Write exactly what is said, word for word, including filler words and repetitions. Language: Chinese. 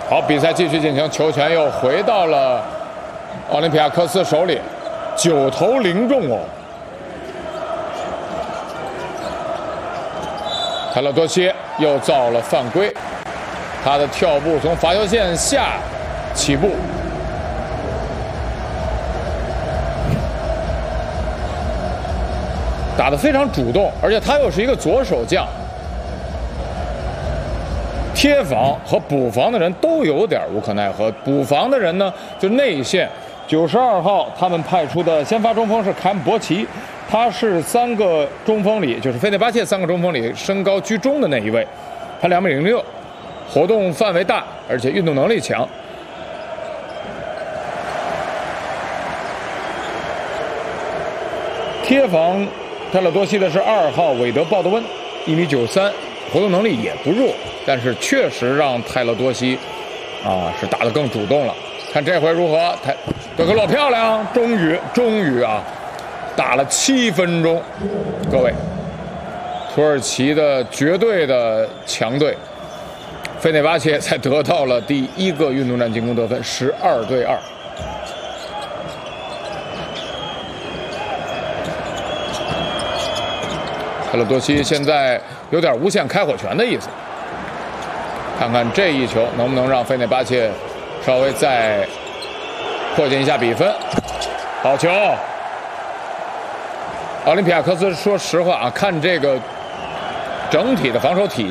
好，比赛继续进行，球权又回到了奥林匹亚科斯手里，九投零中哦。泰勒多西又造了犯规，他的跳步从罚球线下起步，打得非常主动，而且他又是一个左手将。 贴防和补防的人都有点无可奈何。补防的人呢，就内线九十二号，他们派出的先发中锋是凯姆博奇，他是三个中锋里，就是费内巴切三个中锋里身高居中的那一位，他两米零六，活动范围大，而且运动能力强。贴防泰勒多西的是二号韦德鲍德温，一米九三。 活动能力也不弱，但是确实让泰勒多西啊是打得更主动了。看这回如何？泰德克洛漂亮，终于终于啊打了七分钟。各位，土耳其的绝对的强队，费内巴切才得到了第一个运动战进攻得分，十二对二。 泰勒多西现在有点无限开火权的意思，看看这一球能不能让费内巴切稍微再迫近一下比分。好球！奥林匹亚科斯，说实话啊，看这个整体的防守体系。